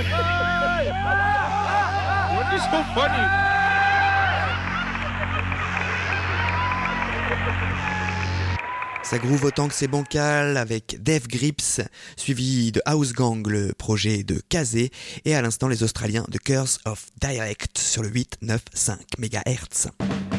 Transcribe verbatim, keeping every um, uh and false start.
What is so funny? Ça groove autant que c'est bancal avec Death Grips, suivi de House Gang, le projet de Kazé, et à l'instant les Australiens de Curse of Dialect sur le huit neuf cinq mégahertz.